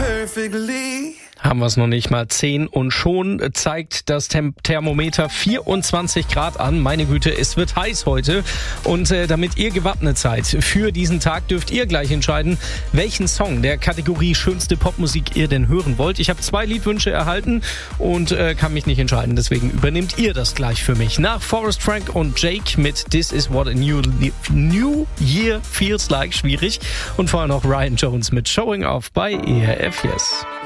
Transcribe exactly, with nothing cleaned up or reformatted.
perfectly. Haben wir es noch nicht mal. zehn und schon zeigt das Tem- Thermometer vierundzwanzig Grad an. Meine Güte, es wird heiß heute. Und äh, damit ihr gewappnet seid für diesen Tag, dürft ihr gleich entscheiden, welchen Song der Kategorie schönste Popmusik ihr denn hören wollt. Ich habe zwei Liedwünsche erhalten und äh, kann mich nicht entscheiden. Deswegen übernehmt ihr das gleich für mich. Nach Forrest Frank und Jake mit This Is What a New, New Year Feels Like. Schwierig. Und vorher noch Ryan Jones mit Showing Off bei E R F Yes.